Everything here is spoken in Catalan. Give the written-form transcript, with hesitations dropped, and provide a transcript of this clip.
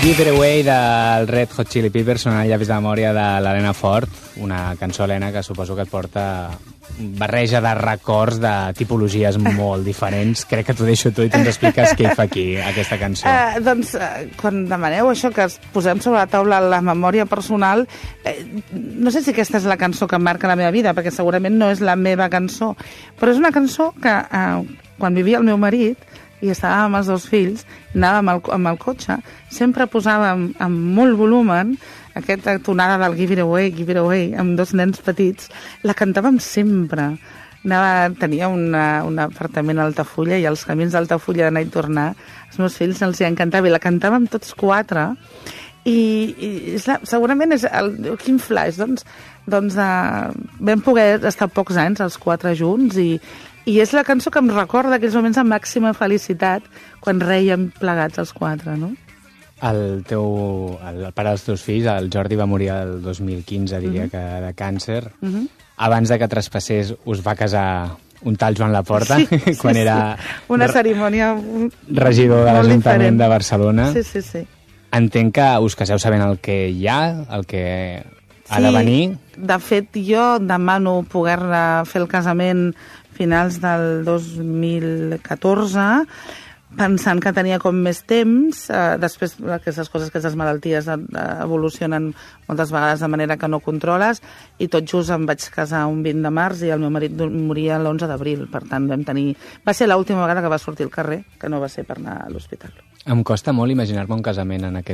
Give It Away del Red Hot Chili Peppers, sonant llavis de memòria de l'Helena Fort, una cançó, Helena, que suposo que et porta barreja de records de tipologies molt diferents. Crec que t'ho deixo tu i tu ens expliques què hi fa aquí, aquesta cançó. Quan demaneu això, que posem sobre la taula la memòria personal, no sé si aquesta és la cançó que marca la meva vida, perquè segurament no és la meva cançó, però és una cançó que quan vivia el meu marit i estàvem amb els dos fills, anàvem amb el cotxe, sempre posàvem amb molt volumen aquesta tonada del Give It Away, amb dos nens petits, la cantàvem sempre. Tenia un apartament a Altafulla i els camins d'Altafulla d'anar i tornar, els meus fills els hi encantava i la cantàvem tots quatre. I segurament és quin flash, doncs vam poder estar pocs anys els quatre junts i és la cançó que em recorda aquells moments de màxima felicitat quan rèiem plegats els quatre, no? El pare dels teus fills, el Jordi, va morir el 2015, diria que de càncer. Abans de que traspassés us va casar un tal Joan Laporta, quan era una cerimònia regidor de l'Ajuntament de Barcelona. Sí. Entenc que us caseu sabent el que hi ha, el que ha de venir. De fet, jo demano poder fer el casament finals del 2014, pensant que tenia com més temps. Després, aquestes coses, aquestes malalties evolucionen moltes vegades de manera que no controles, i tot just em vaig casar un 20 de març i el meu marit moria l'11 d'abril. Per tant, va ser l'última vegada que va sortir al carrer, que no va ser per anar a l'hospital. Em costa molt imaginar-me un casament en aquest